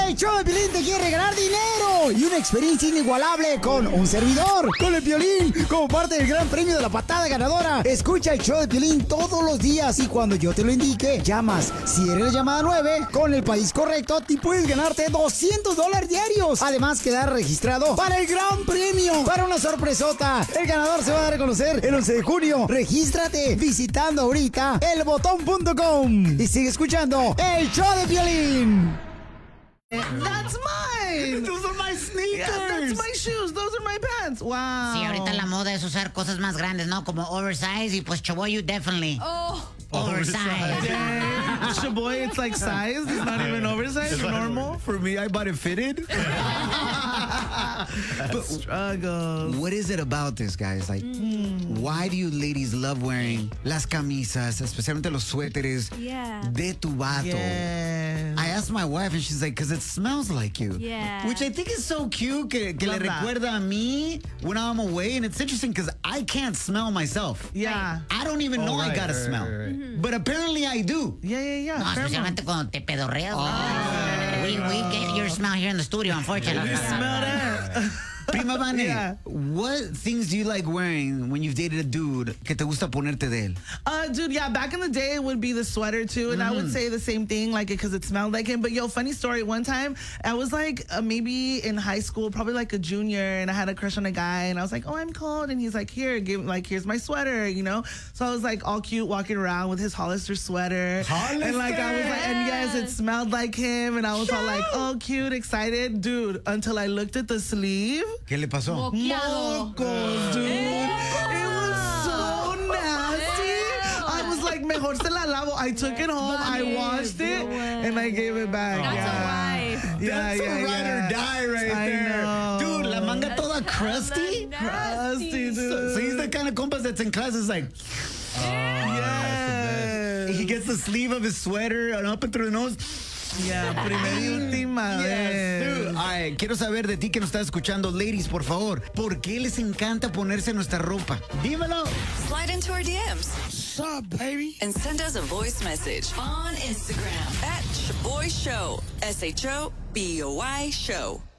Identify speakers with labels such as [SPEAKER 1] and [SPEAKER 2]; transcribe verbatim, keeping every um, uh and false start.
[SPEAKER 1] El show de Piolín te quiere regalar dinero y una experiencia inigualable con un servidor, con el Piolín, como parte del gran premio de la patada ganadora. Escucha el show de Piolín todos los días y cuando yo te lo indique, llamas. Si eres la llamada nueve, con el país correcto, te puedes ganarte doscientos dólares diarios. Además, quedar registrado para el gran premio, para una sorpresota. El ganador se va a dar a conocer el once de junio. Regístrate visitando ahorita el botón punto com y sigue escuchando el show de Piolín.
[SPEAKER 2] That's mine.
[SPEAKER 1] Those are my sneakers.
[SPEAKER 2] Yeah, that's my shoes. Those are my pants. Wow.
[SPEAKER 3] Sí, ahorita la moda es usar cosas más grandes, ¿no? Como oversize y pues Chaboy, definitely.
[SPEAKER 2] Oh.
[SPEAKER 3] Oversize.
[SPEAKER 2] Yeah. Shaboy, it's like size. It's not even oversized. It's normal.
[SPEAKER 4] For me, I bought it fitted.
[SPEAKER 2] But struggle.
[SPEAKER 4] What is it about this, guys? Like, mm. why do you ladies love wearing las camisas, especialmente los suéteres
[SPEAKER 5] yeah.
[SPEAKER 4] de tu vato?
[SPEAKER 2] Yes.
[SPEAKER 4] I asked my wife, and she's like, because it smells like you.
[SPEAKER 5] Yeah.
[SPEAKER 4] Which I think is so cute, que, que le
[SPEAKER 2] Love that.
[SPEAKER 4] recuerda a mí when I'm away. And it's interesting because I can't smell myself.
[SPEAKER 2] Yeah.
[SPEAKER 4] I don't even know
[SPEAKER 6] Oh,
[SPEAKER 4] I
[SPEAKER 6] right,
[SPEAKER 4] gotta
[SPEAKER 6] right,
[SPEAKER 4] smell.
[SPEAKER 6] right, right.
[SPEAKER 2] Mm-hmm.
[SPEAKER 4] But apparently I do.
[SPEAKER 2] Yeah, yeah, yeah.
[SPEAKER 3] No,
[SPEAKER 2] Fair
[SPEAKER 3] especialmente
[SPEAKER 2] enough.
[SPEAKER 3] cuando te pedorreas.
[SPEAKER 4] Oh.
[SPEAKER 3] We, we get your smell here in the studio, unfortunately.
[SPEAKER 2] You smell that?
[SPEAKER 4] Prima Vane,
[SPEAKER 2] Yeah.
[SPEAKER 4] what things do you like wearing when you've dated a dude que te gusta ponerte de él?
[SPEAKER 2] Uh, dude, yeah, back in the day, it would be the sweater, too. And I would say the same thing, like, because it smelled like him. But, yo, funny story. One time, I was, like, uh, maybe in high school, probably, like, a junior, and I had a crush on a guy. And I was like, oh, I'm cold. And he's like, here, give, like, here's my sweater, you know? So I was, like, all cute walking around with his Hollister sweater.
[SPEAKER 4] Hollister!
[SPEAKER 2] And, like, I was like, and yes, it smelled like him. And I was all like, oh, cute, excited. Dude, until I looked at the sleeve.
[SPEAKER 4] ¿Qué le pasó?
[SPEAKER 2] Mocos, dude. It was so nasty. I was like, mejor se la lavo. I took it home, I washed it, and I gave it back.
[SPEAKER 5] That's
[SPEAKER 2] yeah.
[SPEAKER 5] a wife.
[SPEAKER 2] Yeah,
[SPEAKER 4] That's
[SPEAKER 2] yeah,
[SPEAKER 4] a ride
[SPEAKER 2] yeah.
[SPEAKER 4] or die right
[SPEAKER 2] I
[SPEAKER 4] there.
[SPEAKER 2] know.
[SPEAKER 4] Dude, la manga toda crusty.
[SPEAKER 2] Crusty, dude.
[SPEAKER 4] So, so he's the kind of compas that's in class is like,
[SPEAKER 2] Yes.
[SPEAKER 4] he gets the sleeve of his sweater and up and through the nose.
[SPEAKER 2] Yeah, primera y última
[SPEAKER 4] Yes,
[SPEAKER 2] vez.
[SPEAKER 4] dude. All right, quiero saber de ti que nos estás escuchando, ladies, por favor. ¿Por qué les encanta ponerse nuestra ropa? Dímelo.
[SPEAKER 7] Slide into our D Ms.
[SPEAKER 4] What's up, baby?
[SPEAKER 7] And send us a voice message on Instagram at Shaboy Show. S H O B O Y Show.